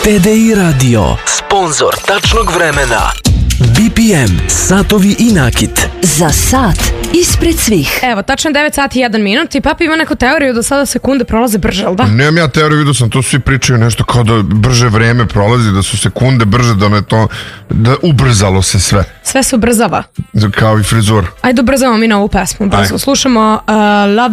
TDI Radio, sponsor tačnog vremena. BPM, satovi i nakit. Za sat ispred svih. Evo, tačno 9 sati i 1 minut i Papa ima neku teoriju da sada sekunde prolaze brže, ali da? Nemam ja teoriju, vidio sam, to svi pričaju nešto kao da brže vreme prolazi, da su sekunde brže, da ubrzalo se sve. Sve se ubrzava. Kao i frizur. Ajde ubrzamo mi na ovu pesmu. Brzo slušamo Love